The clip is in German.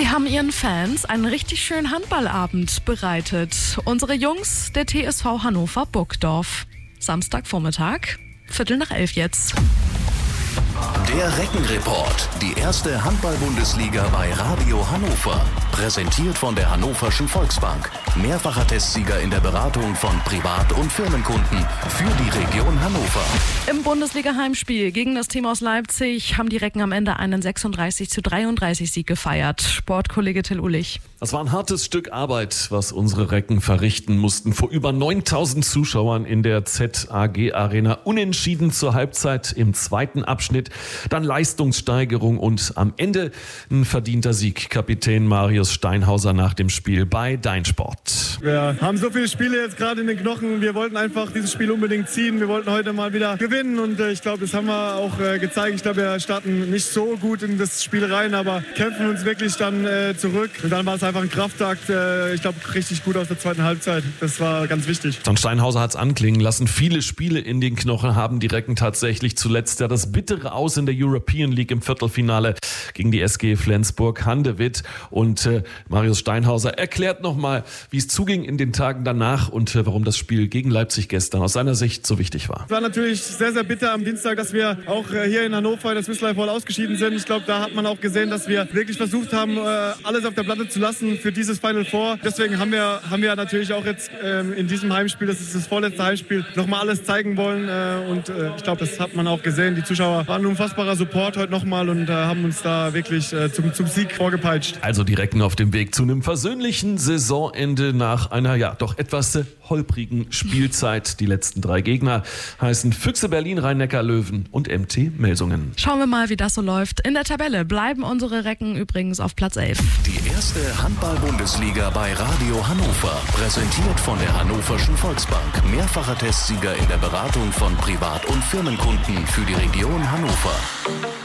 Sie haben ihren Fans einen richtig schönen Handballabend bereitet. Unsere Jungs der TSV Hannover Burgdorf. Samstagvormittag, 11:15 jetzt. Der Reckenreport, die erste Handball-Bundesliga bei Radio Hannover. Präsentiert von der Hannoverschen Volksbank. Mehrfacher Testsieger in der Beratung von Privat- und Firmenkunden für die Region Hannover. Im Bundesliga-Heimspiel gegen das Team aus Leipzig haben die Recken am Ende einen 36:33 Sieg gefeiert. Sportkollege Till Ulich. Das war ein hartes Stück Arbeit, was unsere Recken verrichten mussten. Vor über 9.000 Zuschauern in der ZAG Arena. Unentschieden zur Halbzeit im zweiten Abschnitt. Dann Leistungssteigerung und am Ende ein verdienter Sieg. Kapitän Marius Steinhauser nach dem Spiel bei Dein Sport. Wir haben so viele Spiele jetzt gerade in den Knochen. Wir wollten einfach dieses Spiel unbedingt ziehen. Wir wollten heute mal wieder gewinnen und ich glaube, das haben wir auch gezeigt. Ich glaube, wir starten nicht so gut in das Spiel rein, aber kämpfen uns wirklich dann zurück. Und dann war es einfach ein Kraftakt. Ich glaube, richtig gut aus der zweiten Halbzeit. Das war ganz wichtig. Und Steinhauser hat es anklingen lassen. Viele Spiele in den Knochen haben die Recken tatsächlich zuletzt ja das bittere Aus in der European League im Viertelfinale gegen die SG Flensburg-Handewitt. Und Marius Steinhauser erklärt nochmal, wie es zuging in den Tagen danach und warum das Spiel gegen Leipzig gestern aus seiner Sicht so wichtig war. Es war natürlich sehr, sehr bitter am Dienstag, dass wir auch hier in Hannover in der Swiss Life Hall ausgeschieden sind. Ich glaube, da hat man auch gesehen, dass wir wirklich versucht haben, alles auf der Platte zu lassen für dieses Final Four. Deswegen haben wir natürlich auch jetzt in diesem Heimspiel, das ist das vorletzte Heimspiel, nochmal alles zeigen wollen. Und ich glaube, das hat man auch gesehen. Die Zuschauer waren ein unfassbarer Support heute nochmal und haben uns da wirklich zum Sieg vorgepeitscht. Also die Recken auf dem Weg zu einem versöhnlichen Saisonende nach einer doch etwas holprigen Spielzeit. Die letzten 3 Gegner heißen Füchse Berlin, Rhein-Neckar-Löwen und MT Melsungen. Schauen wir mal, wie das so läuft. In der Tabelle bleiben unsere Recken übrigens auf Platz 11. Die erste Handball-Bundesliga bei Radio Hannover. Präsentiert von der Hannoverschen Volksbank. Mehrfacher Testsieger in der Beratung von Privat- und Firmenkunden für die Region Hannover.